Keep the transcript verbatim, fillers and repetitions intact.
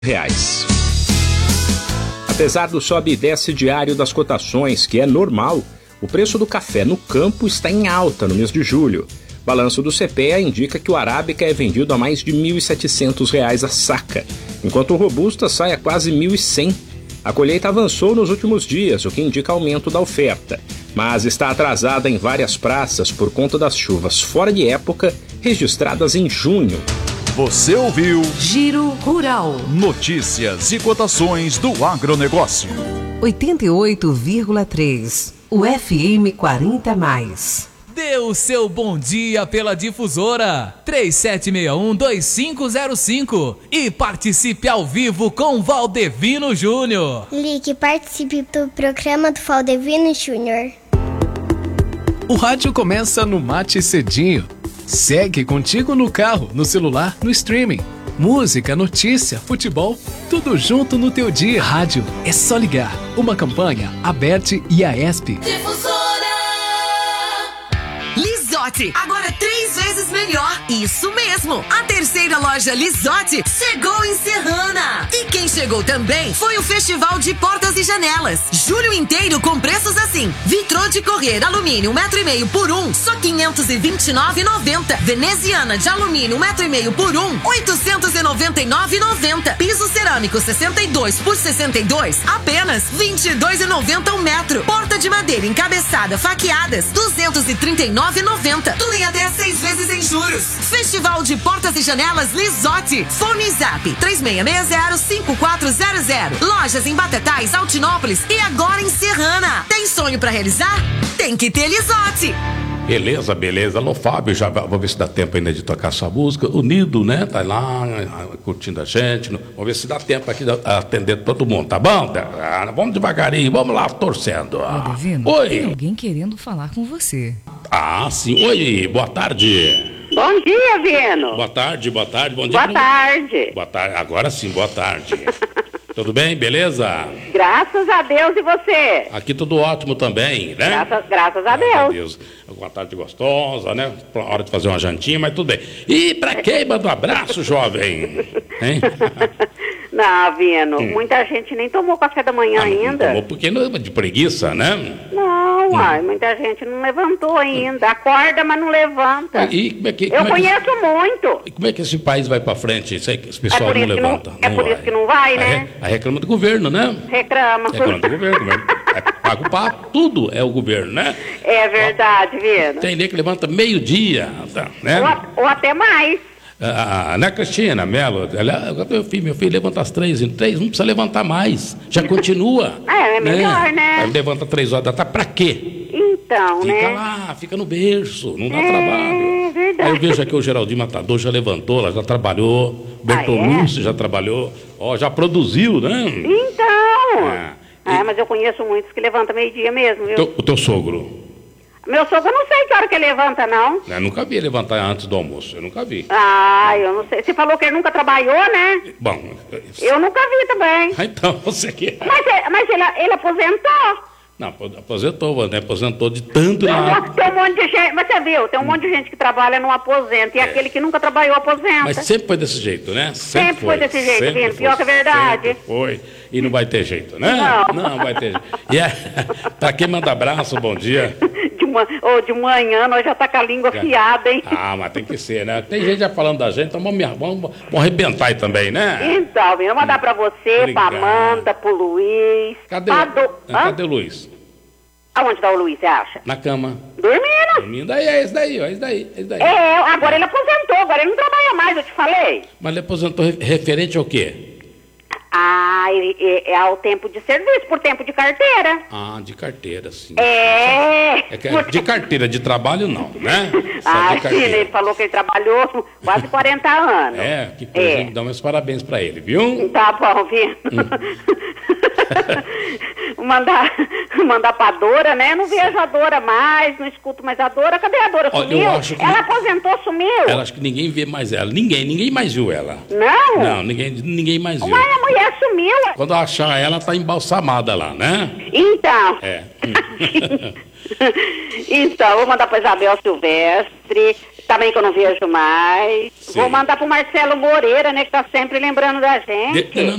reais. Apesar do sobe e desce diário das cotações, que é normal, o preço do café no campo está em alta no mês de julho. Balanço do C P E A indica que o arábica é vendido a mais de mil e setecentos reais a saca, enquanto o robusta sai a quase mil e cem. A colheita avançou nos últimos dias, o que indica aumento da oferta, mas está atrasada em várias praças por conta das chuvas fora de época registradas em junho. Você ouviu Giro Rural. Notícias e cotações do agronegócio. oitenta e oito vírgula três. O F M quarenta mais. Dê o seu bom dia pela difusora três sete seis um, dois cinco zero cinco e participe ao vivo com Valdevino Júnior. Ligue, participe do programa do Valdevino Júnior. O rádio começa no Mate Cedinho. Segue contigo no carro, no celular, no streaming. Música, notícia, futebol, tudo junto no teu dia. Rádio, é só ligar. Uma campanha, Aberte e a ESP. Difusora Lisotti, agora três vezes melhor. Isso mesmo, a terceira loja Lisotti chegou em Serrana. E quem chegou também foi o Festival de Portas e Janelas. Julho inteiro com preços assim: vitrô de correr alumínio um metro e meio por um, só quinhentos e vinte e nove reais e noventa centavos. Veneziana de alumínio um metro e meio por um, oitocentos e noventa e nove reais e noventa centavos. Piso cerâmico sessenta e dois por sessenta e dois, apenas vinte e dois reais e noventa centavos um metro. Porta de madeira encabeçada faqueadas duzentos e trinta e nove reais e noventa centavos. Tudo em até seis vezes em juros. Festival de Portas e Janelas Lisotti. Fone Zap três seis seis zero, cinco quatro zero zero. Lojas em Batatais, Altinópolis e agora em Serrana. Tem sonho pra realizar? Tem que ter Lisotti. Beleza, beleza. Alô, Fábio, já vou ver se dá tempo ainda de tocar sua música. O Nido, né? Tá lá curtindo a gente. Vamos ver se dá tempo aqui de atender todo mundo, tá bom? Vamos devagarinho, vamos lá, torcendo. Valdevino, Oi. Tem alguém querendo falar com você. Ah, sim. Oi, boa tarde. Bom dia, Vino. Boa tarde, boa tarde, bom dia. Boa tarde. Boa tarde, agora sim, boa tarde. Tudo bem, beleza? Graças a Deus, e você? Aqui tudo ótimo também, né? Graças, graças a Graças Deus. a Deus. Uma tarde gostosa, né? Hora de fazer uma jantinha, mas tudo bem. E pra quem manda um abraço, jovem? Hein? Não, Vino, Hum. muita gente nem tomou café da manhã Ah, não ainda. tomou porque não, de preguiça, né? Não, uai, muita gente não levantou ainda. Acorda, mas não levanta. E como é que, Eu como é que- conheço muito. E como é que esse país vai pra frente? Isso aí que esse pessoal É por não isso que não- levanta. é por isso que não vai, né? Aí re- Aí reclama do governo, né? Reclama. Reclama do governo. Né? É, paga o papo, tudo é o governo, né? É verdade, Vino. Tem nem que levanta meio-dia, tá, né? Ou, a- ou até mais. Ah, né, Cristina Melo? Ela, meu filho, meu filho levanta às três, em três, não precisa levantar mais. Já continua. É, é melhor, né? Aí levanta três horas da tarde, pra quê? Então, Fica né? lá, fica no berço, não dá É, trabalho. verdade. Aí eu vejo aqui o Geraldinho Matador já levantou, ela já trabalhou, Bertolucci Ah, é? já trabalhou, ó, já produziu, né? Então. É. Ah, mas eu conheço muitos que levantam meio-dia mesmo, viu? Teu- o teu sogro? Meu sogro, eu não sei que hora que ele levanta, não. Eu nunca vi ele levantar antes do almoço, eu nunca vi. Ah, eu não sei. Você falou que ele nunca trabalhou, né? Bom, Eu nunca vi também. ah, então você que... Mas, é- mas ele, ele aposentou. Não, aposentou, né? Aposentou de tanto Tem lá. um monte de gente, mas você viu, tem um monte de gente que trabalha não aposenta. E aquele que nunca trabalhou aposenta. Mas sempre foi desse jeito, né? Sempre foi desse jeito, sempre Vino, foi, pior que é verdade. sempre foi. E não vai ter jeito, né? Não. Não vai ter jeito. E é, pra quem manda abraço, bom dia. De, ma- ô, de manhã nós já tá com a língua afiada, hein? Ah, mas tem que ser, né? Tem gente já falando da gente, então vamos, vamos, vamos arrebentar aí também, né? Então, Vino, eu vou mandar pra você, Obrigado. pra Amanda, pro Luiz. Cadê, pra do... ah, Hã? cadê o Luiz? Aonde tá o Luiz, você acha? Na cama. Dormindo. Dormindo. Aí é esse daí, ó, esse daí, esse daí. É, agora ele aposentou, agora ele não trabalha mais, eu te falei. Mas ele aposentou re- referente ao quê? Ah, ele, é, é ao tempo de serviço, por tempo de carteira. Ah, de carteira, sim. É. É que de carteira de trabalho, não, né? Só Ah, de sim, carteira. ele falou que ele trabalhou quase quarenta anos. É, que presente, dá meus parabéns pra ele, viu? Tá bom, viu? mandar, mandar pra Dora, né? Não vejo a Dora mais, não escuto mais a Dora. Cadê a Dora? Olha, eu Sumiu? acho que- Ela aposentou, sumiu? Ela acho que ninguém vê mais ela. Ninguém, ninguém mais viu ela. Não? Não, ninguém, ninguém mais viu. Ué, a mulher sumiu. Quando achar ela, tá embalsamada lá, né? Então. É. Então, vou mandar pra Isabel Silvestre. também que eu não vejo mais. Sim. Vou mandar pro Marcelo Moreira, né, que tá sempre lembrando da gente. De-